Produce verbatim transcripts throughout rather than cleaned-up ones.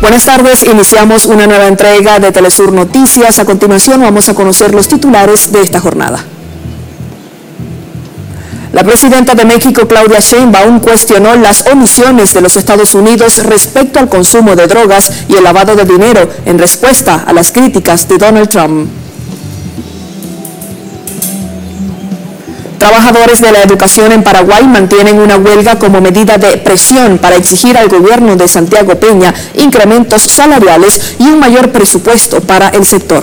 Buenas tardes, iniciamos una nueva entrega de Telesur Noticias. A continuación vamos a conocer los titulares de esta jornada. La presidenta de México, Claudia Sheinbaum, cuestionó las omisiones de los Estados Unidos respecto al consumo de drogas y el lavado de dinero en respuesta a las críticas de Donald Trump. Trabajadores de la educación en Paraguay mantienen una huelga como medida de presión para exigir al gobierno de Santiago Peña incrementos salariales y un mayor presupuesto para el sector.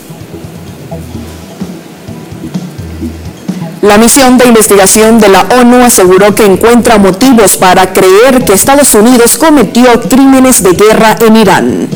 La misión de investigación de la ONU aseguró que encuentra motivos para creer que Estados Unidos cometió crímenes de guerra en Irán.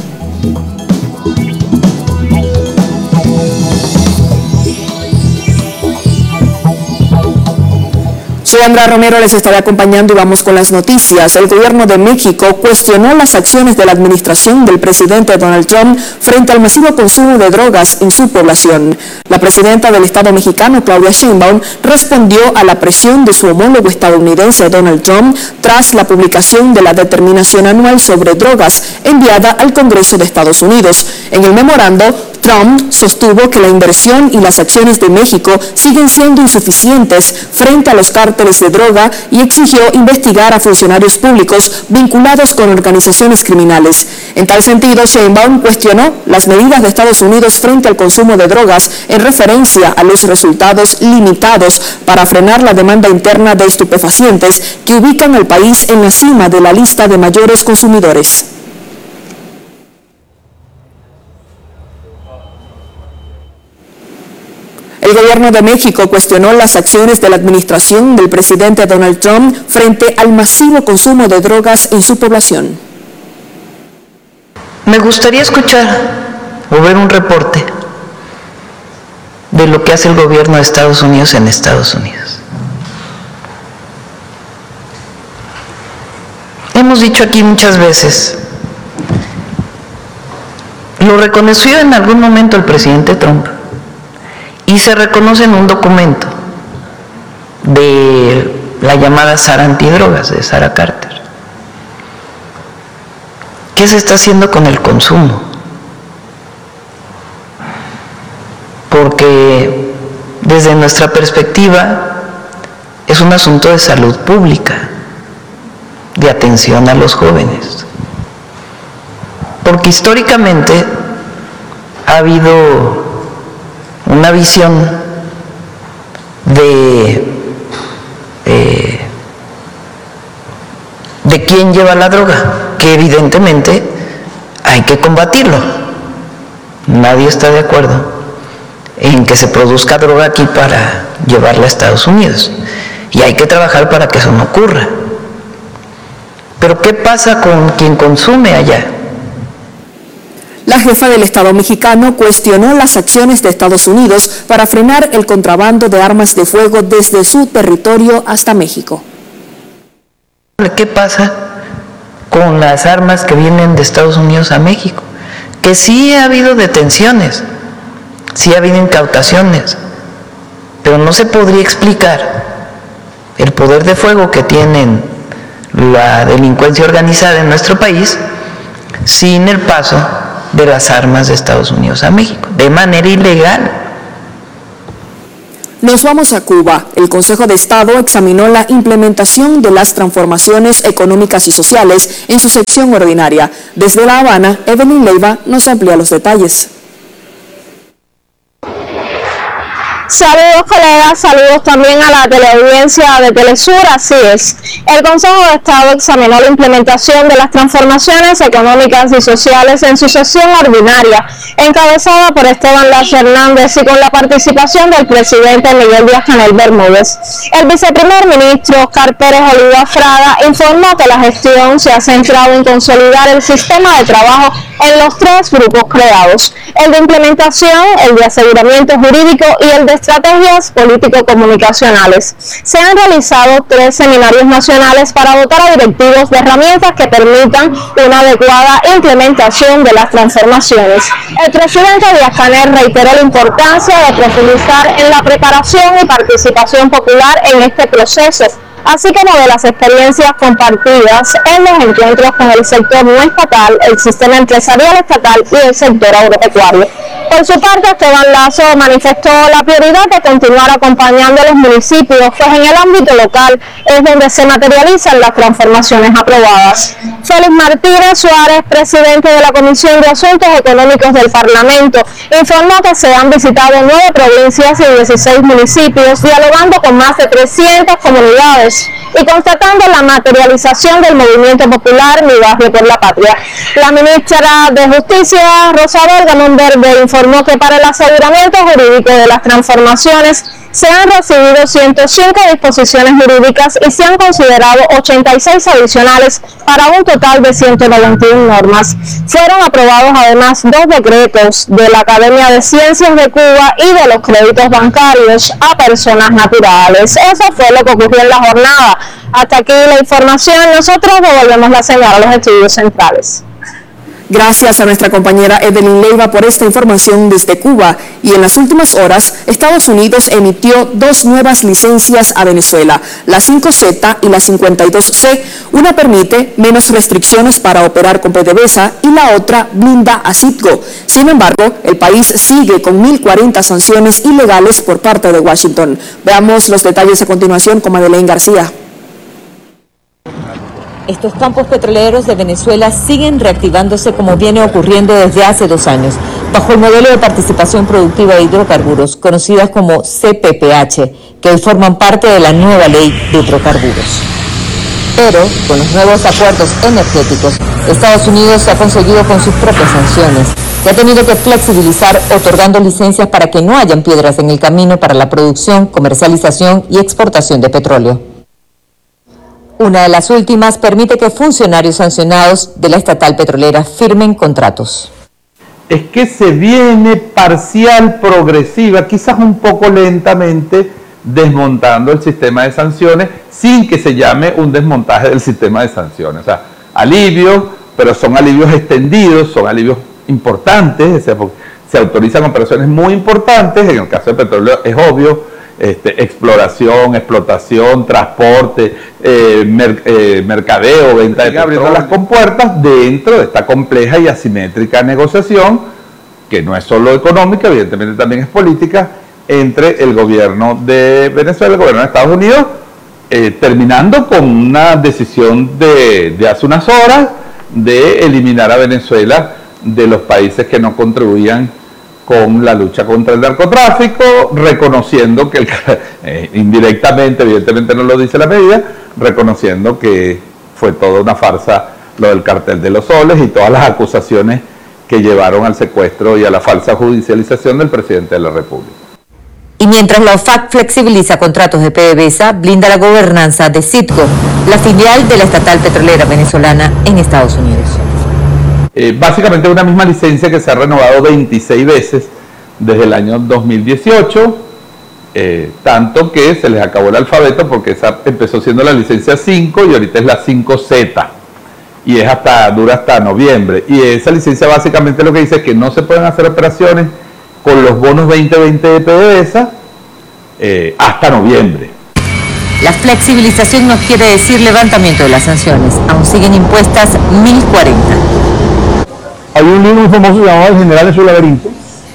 Soy Andrea Romero, les estaré acompañando y vamos con las noticias. El gobierno de México cuestionó las acciones de la administración del presidente Donald Trump frente al masivo consumo de drogas en su población. La presidenta del Estado mexicano, Claudia Sheinbaum, respondió a la presión de su homólogo estadounidense Donald Trump tras la publicación de la determinación anual sobre drogas enviada al Congreso de Estados Unidos. En el memorando, Trump sostuvo que la inversión y las acciones de México siguen siendo insuficientes frente a los cárteles de droga y exigió investigar a funcionarios públicos vinculados con organizaciones criminales. En tal sentido, Sheinbaum cuestionó las medidas de Estados Unidos frente al consumo de drogas en referencia a los resultados limitados para frenar la demanda interna de estupefacientes que ubican al país en la cima de la lista de mayores consumidores. El gobierno de México cuestionó las acciones de la administración del presidente Donald Trump frente al masivo consumo de drogas en su población. Me gustaría escuchar o ver un reporte de lo que hace el gobierno de Estados Unidos en Estados Unidos. Hemos dicho aquí muchas veces, lo reconoció en algún momento el presidente Trump, y se reconoce en un documento de la llamada Sara Antidrogas, de Sara Carter. ¿Qué se está haciendo con el consumo? Porque desde nuestra perspectiva es un asunto de salud pública, de atención a los jóvenes. Porque históricamente ha habido una visión de, eh, de quién lleva la droga, que evidentemente hay que combatirlo. Nadie está de acuerdo en que se produzca droga aquí para llevarla a Estados Unidos, y hay que trabajar para que eso no ocurra. Pero ¿qué pasa con quien consume allá? La jefa del Estado mexicano cuestionó las acciones de Estados Unidos para frenar el contrabando de armas de fuego desde su territorio hasta México. ¿Qué pasa con las armas que vienen de Estados Unidos a México? Que sí ha habido detenciones, sí ha habido incautaciones, pero no se podría explicar el poder de fuego que tienen la delincuencia organizada en nuestro país sin el paso de las armas de Estados Unidos a México, de manera ilegal. Nos vamos a Cuba. El Consejo de Estado examinó la implementación de las transformaciones económicas y sociales en su sección ordinaria. Desde La Habana, Evelyn Leiva nos amplía los detalles. Saludos colegas, saludos también a la teleaudiencia de Telesur. Así es, el Consejo de Estado examinó la implementación de las transformaciones económicas y sociales en su sesión ordinaria, encabezada por Esteban Lazo Hernández y con la participación del presidente Miguel Díaz-Canel Bermúdez. El viceprimer ministro Oscar Pérez Oliva Fraga informó que la gestión se ha centrado en consolidar el sistema de trabajo en los tres grupos creados: el de implementación, el de aseguramiento jurídico y el de estrategias político-comunicacionales. Se han realizado tres seminarios nacionales para dotar a directivos de herramientas que permitan una adecuada implementación de las transformaciones. El presidente Díaz-Canel reiteró la importancia de profundizar en la preparación y participación popular en este proceso, así como de las experiencias compartidas en los encuentros con el sector no estatal, el sistema empresarial estatal y el sector agropecuario. Por su parte, Esteban Lazo manifestó la prioridad de continuar acompañando a los municipios, pues en el ámbito local es donde se materializan las transformaciones aprobadas. Félix Martínez Suárez, presidente de la Comisión de Asuntos Económicos del Parlamento, informó que se han visitado nueve provincias y dieciséis municipios, dialogando con más de trescientas comunidades y constatando la materialización del movimiento popular Mi Barrio por la Patria. La ministra de Justicia, Rosa Borda Monverde, informó que para el aseguramiento jurídico de las transformaciones se han recibido ciento cinco disposiciones jurídicas y se han considerado ochenta y seis adicionales para un total de ciento noventa y una normas. Fueron aprobados además dos decretos de la Academia de Ciencias de Cuba y de los créditos bancarios a personas naturales. Eso fue lo que ocurrió en la jornada. Hasta aquí la información. Nosotros devolvemos la señal a los estudios centrales. Gracias a nuestra compañera Evelyn Leiva por esta información desde Cuba. Y en las últimas horas, Estados Unidos emitió dos nuevas licencias a Venezuela, la cinco Z y la cincuenta y dos C. Una permite menos restricciones para operar con PDVSA y la otra blinda a Citgo. Sin embargo, el país sigue con mil cuarenta sanciones ilegales por parte de Washington. Veamos los detalles a continuación con Madeleine García. Estos campos petroleros de Venezuela siguen reactivándose como viene ocurriendo desde hace dos años, bajo el modelo de participación productiva de hidrocarburos, conocidas como C P P H, que hoy forman parte de la nueva ley de hidrocarburos. Pero, con los nuevos acuerdos energéticos, Estados Unidos se ha conseguido con sus propias sanciones y ha tenido que flexibilizar otorgando licencias para que no hayan piedras en el camino para la producción, comercialización y exportación de petróleo. Una de las últimas permite que funcionarios sancionados de la estatal petrolera firmen contratos. Es que se viene parcial, progresiva, quizás un poco lentamente, desmontando el sistema de sanciones sin que se llame un desmontaje del sistema de sanciones. O sea, alivios, pero son alivios extendidos, son alivios importantes, se, se autorizan operaciones muy importantes, en el caso del petróleo es obvio. Este, exploración, explotación, transporte, eh, mer, eh, mercadeo, venta de petróleo, abriendo las compuertas dentro de esta compleja y asimétrica negociación, que no es solo económica, evidentemente también es política, entre el gobierno de Venezuela y el gobierno de Estados Unidos, eh, terminando con una decisión de, de hace unas horas de eliminar a Venezuela de los países que no contribuían con la lucha contra el narcotráfico, reconociendo que, el, eh, indirectamente, evidentemente no lo dice la medida, reconociendo que fue toda una farsa lo del cartel de los soles y todas las acusaciones que llevaron al secuestro y a la falsa judicialización del presidente de la República. Y mientras la OFAC flexibiliza contratos de PDVSA, blinda la gobernanza de Citgo, la filial de la estatal petrolera venezolana en Estados Unidos. Eh, básicamente una misma licencia que se ha renovado veintiséis veces desde el año dos mil dieciocho, eh, tanto que se les acabó el alfabeto porque esa empezó siendo la licencia cinco y ahorita es la cinco Z y es hasta, dura hasta noviembre. Y esa licencia básicamente lo que dice es que no se pueden hacer operaciones con los bonos veinte veinte de PDVSA eh, hasta noviembre. La flexibilización no quiere decir levantamiento de las sanciones, aún siguen impuestas mil cuarenta. Hay un libro muy famoso llamado El General en su laberinto,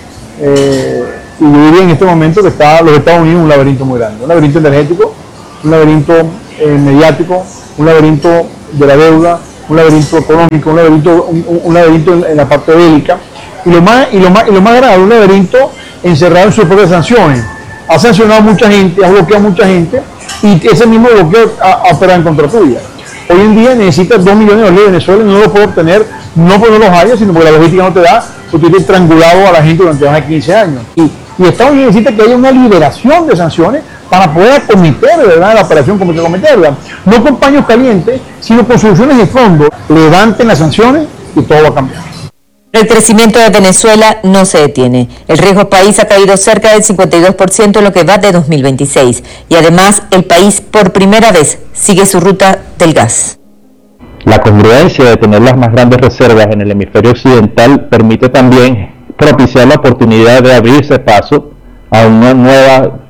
eh, y yo diría en este momento que está los Estados Unidos un laberinto muy grande, un laberinto energético, un laberinto eh, mediático, un laberinto de la deuda, un laberinto económico, un laberinto, un, un laberinto en, en la parte bélica, y lo más y lo más y lo más grave, un laberinto encerrado en sus propias sanciones. Ha sancionado a mucha gente, ha bloqueado a mucha gente, y ese mismo bloqueo ha, ha operado en contra tuya. Hoy en día necesitas dos millones de dólares de Venezuela y no lo puedo obtener, no porque no los haya, sino porque la logística no te da, porque tienes triangulado a la gente durante más de quince años. Y, y Estados Unidos necesita que haya una liberación de sanciones para poder acometer de verdad la operación como hay que cometerla. No con paños calientes, sino con soluciones de fondo. Levanten las sanciones y todo va a cambiar. El crecimiento de Venezuela no se detiene. El riesgo país ha caído cerca del cincuenta y dos por ciento en lo que va de dos mil veintiséis. Y además, el país por primera vez sigue su ruta del gas. La congruencia de tener las más grandes reservas en el hemisferio occidental permite también propiciar la oportunidad de abrirse paso a una nueva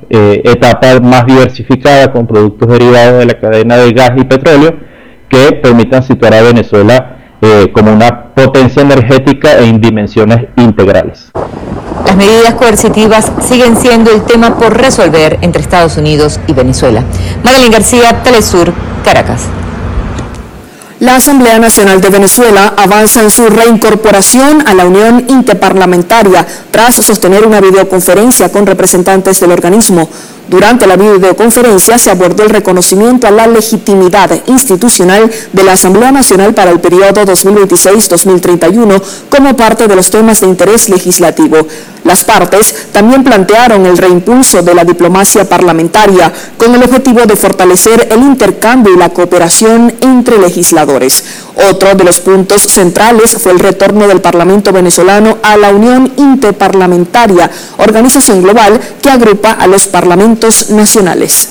eh, etapa más diversificada con productos derivados de la cadena de gas y petróleo que permitan situar a Venezuela eh, como una potencia energética en dimensiones integrales. Las medidas coercitivas siguen siendo el tema por resolver entre Estados Unidos y Venezuela. Madeline García, Telesur, Caracas. La Asamblea Nacional de Venezuela avanza en su reincorporación a la Unión Interparlamentaria tras sostener una videoconferencia con representantes del organismo. Durante la videoconferencia se abordó el reconocimiento a la legitimidad institucional de la Asamblea Nacional para el periodo dos mil veintiséis a dos mil treinta y uno como parte de los temas de interés legislativo. Las partes también plantearon el reimpulso de la diplomacia parlamentaria con el objetivo de fortalecer el intercambio y la cooperación entre legisladores. Otro de los puntos centrales fue el retorno del Parlamento venezolano a la Unión Interparlamentaria, organización global que agrupa a los parlamentos nacionales.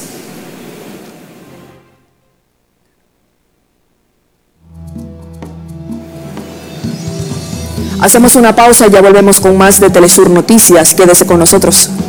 Hacemos una pausa y ya volvemos con más de Telesur Noticias. Quédese con nosotros.